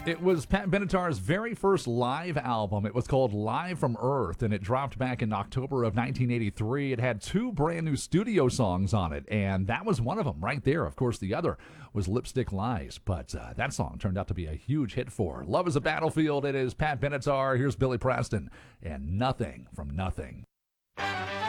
It was Pat Benatar's very first live album. It was called Live from Earth, and it dropped back in October of 1983. It had two brand new studio songs on it, and that was one of them right there. Of course, the other was Lipstick Lies, but that song turned out to be a huge hit for her. Love is a Battlefield. It is Pat Benatar. Here's Billy Preston and Nothing from Nothing.